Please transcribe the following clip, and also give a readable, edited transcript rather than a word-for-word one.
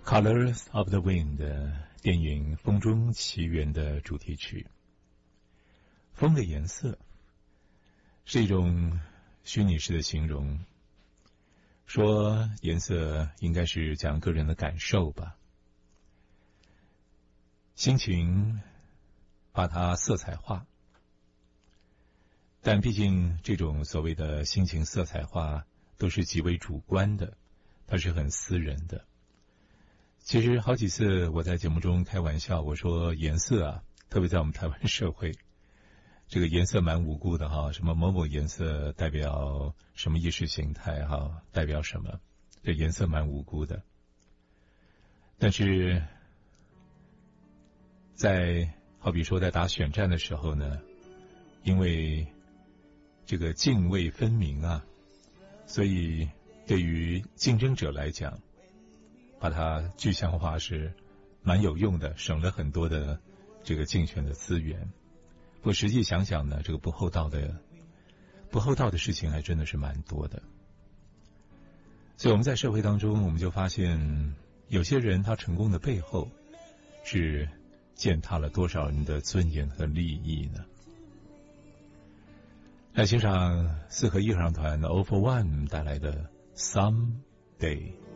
Colors of the Wind 电影《风中奇缘》的主题曲。风的颜色是一种虚拟式的形容，说颜色应该是讲个人的感受吧，心情把它色彩化，但毕竟这种所谓的心情色彩化都是极为主观的，它是很私人的。其实好几次我在节目中开玩笑，我说颜色啊，特别在我们台湾社会，这个颜色蛮无辜的哈，什么某某颜色代表什么意识形态哈，代表什么，这颜色蛮无辜的。但是在好比说在打选战的时候呢，因为这个泾渭分明啊，所以对于竞争者来讲，把它具象化是蛮有用的，省了很多的这个竞选的资源。不过实际想想呢，这个不厚道的事情还真的是蛮多的。所以我们在社会当中，我们就发现有些人他成功的背后是践踏了多少人的尊严和利益呢？来欣赏四合一合唱团 All for One 带来的 Someday。